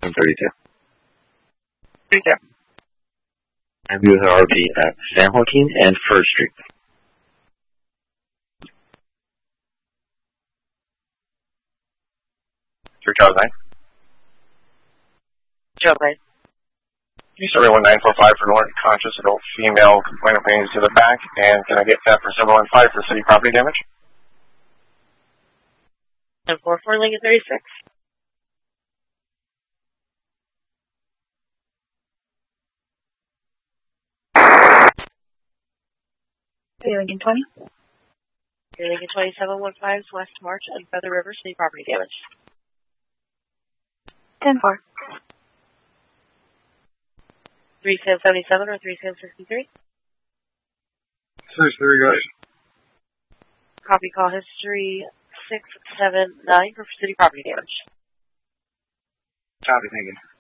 32. 32. And we with RV at San Joaquin and First Street. Charles 9. Charles 9. You survey 1945 for Norton, conscious adult female, complainant pains to the back, and can I get that for 715 for city property damage? 1044 Lincoln 36. Lincoln 20. Lincoln 2715 West March and Feather River, city property damage. 10-4. 3777 or 3763? 63, guys. Copy call history 679 for city property damage. Copy, thank you.